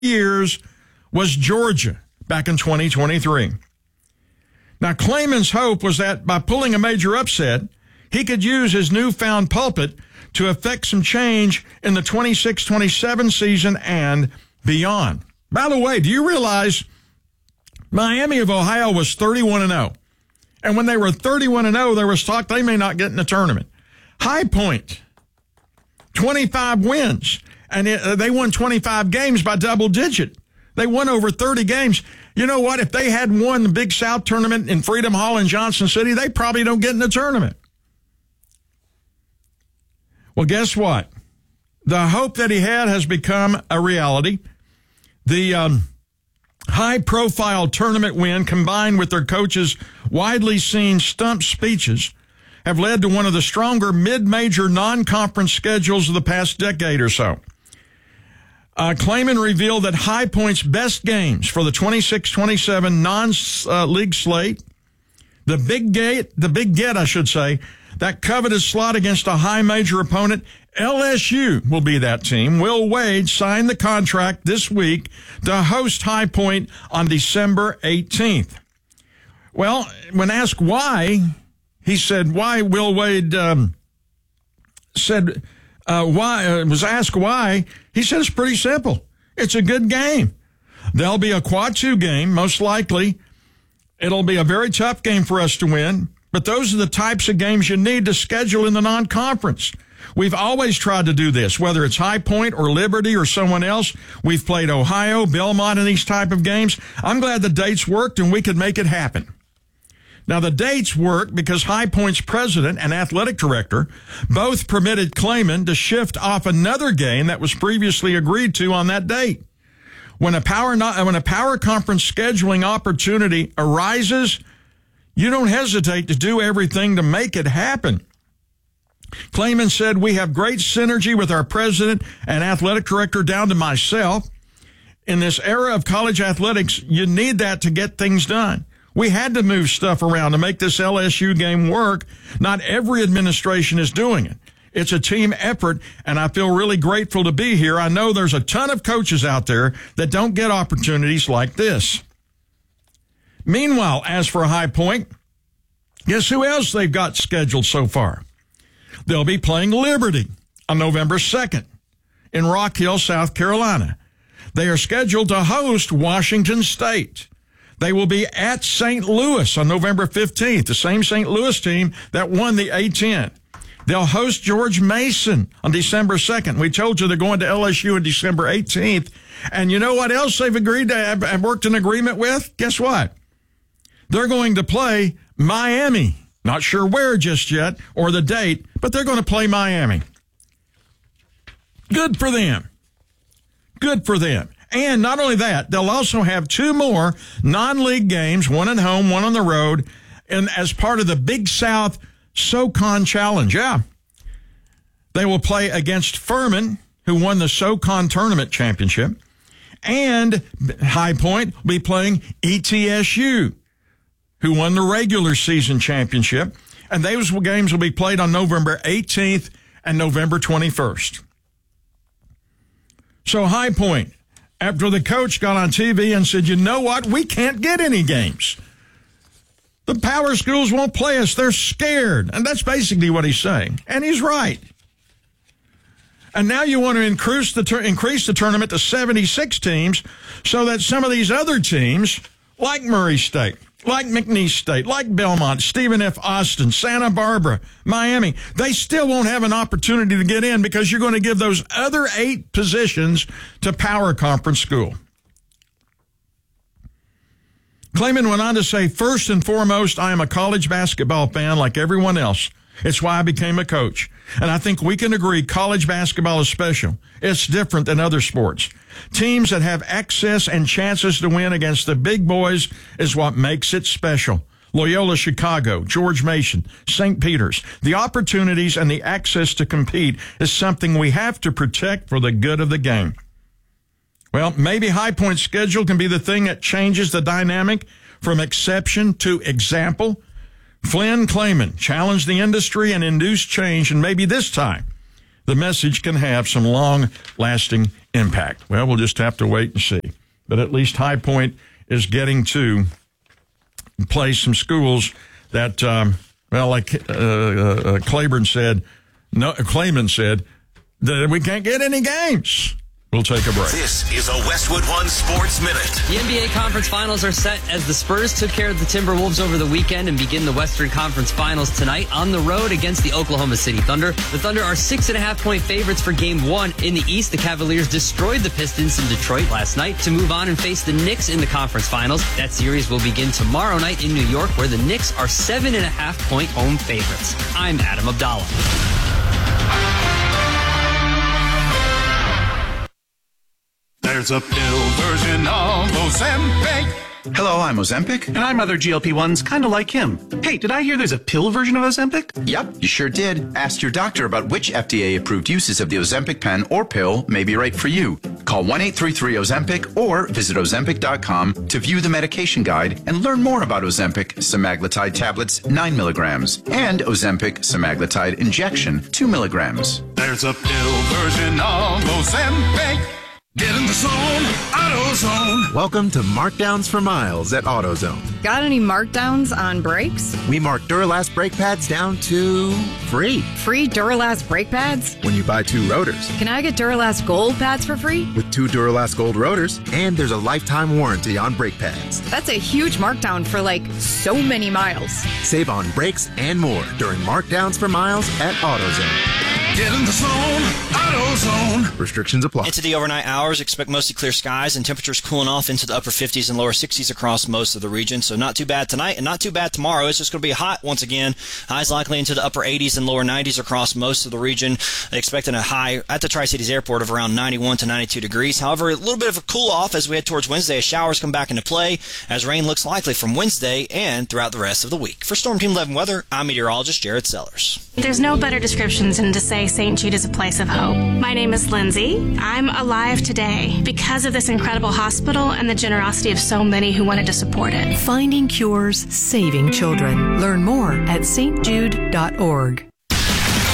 years was Georgia back in 2023. Now, Klieman's hope was that by pulling a major upset, he could use his newfound pulpit to effect some change in the 26-27 season and beyond. By the way, do you realize Miami of Ohio was 31-0? And when they were 31-0, there was talk they may not get in the tournament. High Point, 25 wins, and they won 25 games by double digit. They won over 30 games. You know what? If they had won the Big South tournament in Freedom Hall in Johnson City, they probably don't get in the tournament. Well, guess what? The hope that he had has become a reality. The high-profile tournament win combined with their coach's widely seen stump speeches have led to one of the stronger mid-major non-conference schedules of the past decade or so. Klieman revealed that High Point's best games for the 26-27 non-league slate, the big get, that coveted slot against a high major opponent, LSU will be that team. Will Wade signed the contract this week to host High Point on December 18th. Well, when asked why, he said why Will Wade was asked why, he said it's pretty simple. It's a good game. There'll be a quad 2 game, most likely. It'll be a very tough game for us to win, but those are the types of games you need to schedule in the non-conference. We've always tried to do this, whether it's High Point or Liberty or someone else. We've played Ohio, Belmont in these type of games. I'm glad the dates worked and we could make it happen. Now, the dates work because High Point's president and athletic director both permitted Klieman to shift off another game that was previously agreed to on that date. When a power conference scheduling opportunity arises, you don't hesitate to do everything to make it happen. Klieman said, we have great synergy with our president and athletic director down to myself. In this era of college athletics, you need that to get things done. We had to move stuff around to make this LSU game work. Not every administration is doing it. It's a team effort, and I feel really grateful to be here. I know there's a ton of coaches out there that don't get opportunities like this. Meanwhile, as for High Point, guess who else they've got scheduled so far? They'll be playing Liberty on November 2nd in Rock Hill, South Carolina. They are scheduled to host Washington State. They will be at St. Louis on November 15th, the same St. Louis team that won the A-10. They'll host George Mason on December 2nd. We told you they're going to LSU on December 18th. And you know what else they've agreed to have worked an agreement with? Guess what? They're going to play Miami. Not sure where just yet or the date, but they're going to play Miami. Good for them. Good for them. And not only that, they'll also have 2 more non-league games, one at home, one on the road, and as part of the Big South SoCon Challenge. Yeah. They will play against Furman, who won the SoCon Tournament Championship, and High Point will be playing ETSU, who won the regular season championship, and those games will be played on November 18th and November 21st. So High Point, after the coach got on TV and said, you know what, we can't get any games. The power schools won't play us. They're scared. And that's basically what he's saying. And he's right. And now you want to increase the tournament to 76 teams so that some of these other teams, like Murray State, like McNeese State, like Belmont, Stephen F. Austin, Santa Barbara, Miami, they still won't have an opportunity to get in because you're going to give those other 8 positions to power conference school. Klieman went on to say, first and foremost, I am a college basketball fan like everyone else. It's why I became a coach. And I think we can agree college basketball is special. It's different than other sports. Teams that have access and chances to win against the big boys is what makes it special. Loyola Chicago, George Mason, St. Peter's. The opportunities and the access to compete is something we have to protect for the good of the game. Well, maybe High Point's schedule can be the thing that changes the dynamic from exception to example. Flynn Klieman challenged the industry and induced change, and maybe this time the message can have some long-lasting impact? Well, we'll just have to wait and see. But at least High Point is getting to play some schools that, like Clayman said, that we can't get any games. We'll take a break. This is a Westwood One Sports Minute. The NBA Conference Finals are set as the Spurs took care of the Timberwolves over the weekend and begin the Western Conference Finals tonight on the road against the Oklahoma City Thunder. The Thunder are 6.5-point favorites for Game 1. In the East, the Cavaliers destroyed the Pistons in Detroit last night to move on and face the Knicks in the Conference Finals. That series will begin tomorrow night in New York, where the Knicks are 7.5-point home favorites. I'm Adam Abdallah. There's a pill version of Ozempic. Hello, I'm Ozempic. And I'm other GLP-1s kind of like him. Hey, did I hear there's a pill version of Ozempic? Yep, you sure did. Ask your doctor about which FDA-approved uses of the Ozempic pen or pill may be right for you. Call 1-833-OZEMPIC or visit Ozempic.com to view the medication guide and learn more about Ozempic semaglutide tablets 9 milligrams and Ozempic semaglutide injection 2 milligrams. There's a pill version of Ozempic. Get in the zone, AutoZone. Welcome to Markdowns for Miles at AutoZone. Got any markdowns on brakes? We mark Duralast brake pads down to free. Free Duralast brake pads? When you buy 2 rotors. Can I get Duralast Gold pads for free? With 2 Duralast Gold rotors, and there's a lifetime warranty on brake pads. That's a huge markdown for so many miles. Save on brakes and more during Markdowns for Miles at AutoZone. Get in the zone, AutoZone. Restrictions apply. Into the overnight hours, expect mostly clear skies and temperatures cooling off into the upper 50s and lower 60s across most of the region. So not too bad tonight and not too bad tomorrow. It's just going to be hot once again. Highs likely into the upper 80s and lower 90s across most of the region. Expecting a high at the Tri-Cities Airport of around 91 to 92 degrees. However, a little bit of a cool off as we head towards Wednesday as showers come back into play as rain looks likely from Wednesday and throughout the rest of the week. For Storm Team 11 Weather, I'm meteorologist Jared Sellers. There's no better description than to say St. Jude is a place of hope. My name is Lindsay. I'm alive today because of this incredible hospital and the generosity of so many who wanted to support it. Finding cures, saving children. Learn more at stjude.org.